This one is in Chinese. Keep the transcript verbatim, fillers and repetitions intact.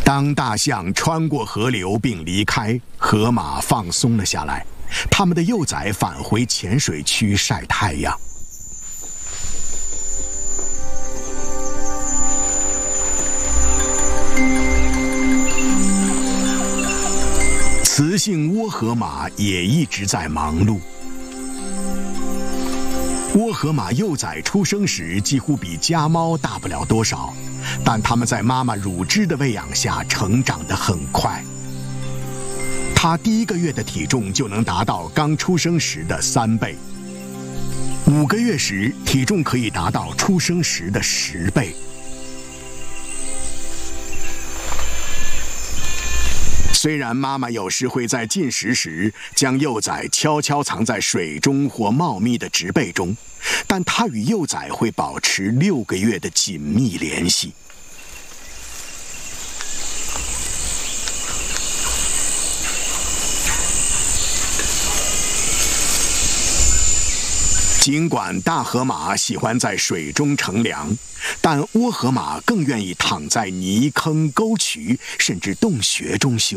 当大象穿过河流并离开，河马放松了下来，它们的幼崽返回浅水区晒太阳。雌性倭河马也一直在忙碌。倭河马幼崽出生时几乎比家猫大不了多少，但它们在妈妈乳汁的喂养下成长得很快。它第一个月的体重就能达到刚出生时的三倍，五个月时体重可以达到出生时的十倍。虽然妈妈有时会在进食时将幼崽悄悄藏在水中或茂密的植被中，但它与幼崽会保持六个月的紧密联系。尽管大河马喜欢在水中乘凉，但倭河马更愿意躺在泥坑、沟渠甚至洞穴中休